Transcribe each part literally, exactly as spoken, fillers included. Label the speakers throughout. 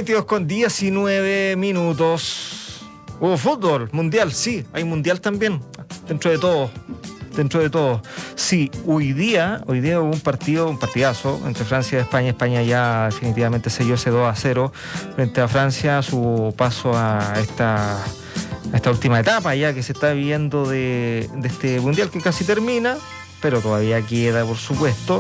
Speaker 1: veintidós con diecinueve minutos. Hubo fútbol, mundial, sí, hay mundial también, dentro de todo. Dentro de todo. Sí, hoy día, hoy día hubo un partido, un partidazo entre Francia y España. España ya definitivamente selló ese dos a cero frente a Francia, su paso a esta, a esta última etapa ya que se está viviendo de, de este mundial que casi termina, pero todavía queda, por supuesto.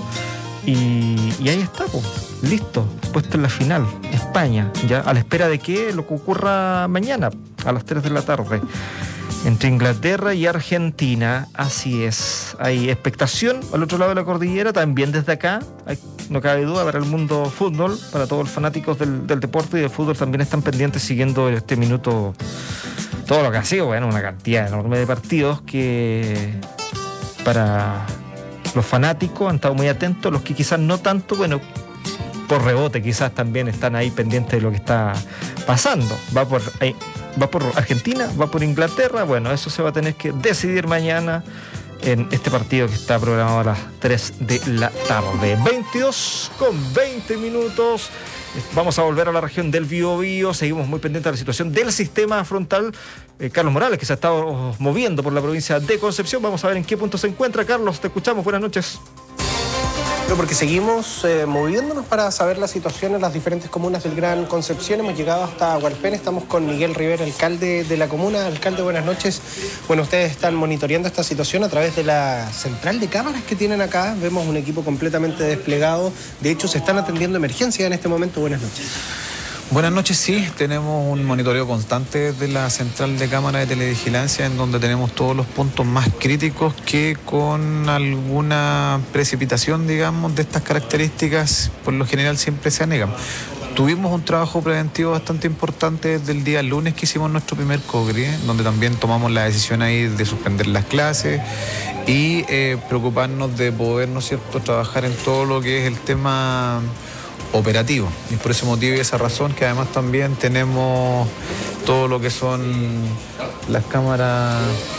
Speaker 1: Y, y ahí está, pues, listo, puesto en la final, España, ya a la espera de que lo que ocurra mañana a las tres de la tarde. Entre Inglaterra y Argentina, así es. Hay expectación al otro lado de la cordillera, también desde acá. Hay, no cabe duda, para el mundo fútbol, para todos los fanáticos del, del deporte y del fútbol también están pendientes siguiendo este minuto todo lo que ha sido. Bueno, una cantidad enorme de partidos que para los fanáticos han estado muy atentos, los que quizás no tanto, bueno, por rebote quizás también están ahí pendientes de lo que está pasando. Va por ahí. Va por Argentina, va por Inglaterra. Bueno, eso se va a tener que decidir mañana en este partido que está programado a las tres de la tarde. veintidós con veinte minutos. Vamos a volver a la región del Biobío. Seguimos muy pendientes de la situación del sistema frontal. Eh, Carlos Morales, que se ha estado moviendo por la provincia de Concepción. Vamos a ver en qué punto se encuentra. Carlos, te escuchamos. Buenas noches.
Speaker 2: Porque seguimos eh, moviéndonos para saber la situación en las diferentes comunas del Gran Concepción. Hemos llegado hasta Hualpén, estamos con Miguel Rivera, alcalde de la comuna. Alcalde, buenas noches. Bueno, ustedes están monitoreando esta situación a través de la central de cámaras que tienen acá. Vemos un equipo completamente desplegado. De hecho, se están atendiendo emergencias en este momento. Buenas noches.
Speaker 3: Buenas noches, sí, tenemos un monitoreo constante de la central de cámara de televigilancia en donde tenemos todos los puntos más críticos que con alguna precipitación, digamos, de estas características, por lo general siempre se anegan. Tuvimos un trabajo preventivo bastante importante desde el día lunes que hicimos nuestro primer COGRI, donde también tomamos la decisión ahí de suspender las clases y eh, preocuparnos de poder, ¿no es cierto?, trabajar en todo lo que es el tema operativo. Y por ese motivo y esa razón que además también tenemos todo lo que son las cámaras.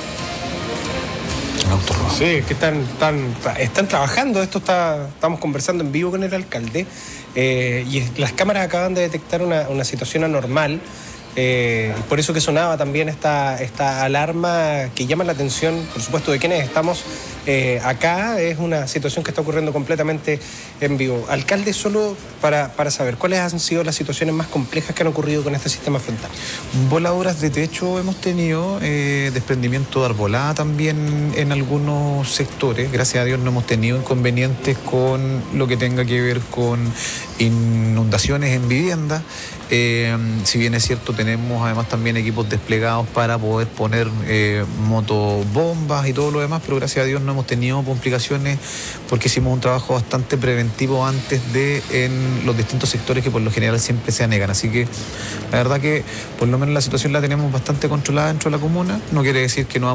Speaker 2: Sí, que están, están, están trabajando. Esto está, estamos conversando en vivo con el alcalde eh, y las cámaras acaban de detectar una, una situación anormal. Eh, por eso que sonaba también esta, esta alarma que llama la atención, por supuesto, de quienes estamos eh, acá. Es una situación que está ocurriendo completamente en vivo. Alcalde, solo para, para saber, ¿cuáles han sido las situaciones más complejas que han ocurrido con este sistema frontal?
Speaker 3: Voladuras de techo hemos tenido, eh, desprendimiento de arbolada también en algunos sectores. Gracias a Dios no hemos tenido inconvenientes con lo que tenga que ver con inundaciones en vivienda. Eh, si bien es cierto, tenemos además también equipos desplegados para poder poner eh, motobombas y todo lo demás, pero gracias a Dios no hemos tenido complicaciones porque hicimos un trabajo bastante preventivo antes de en los distintos sectores que por lo general siempre se anegan. Así que la verdad que por lo menos la situación la tenemos bastante controlada dentro de la comuna. No quiere decir que no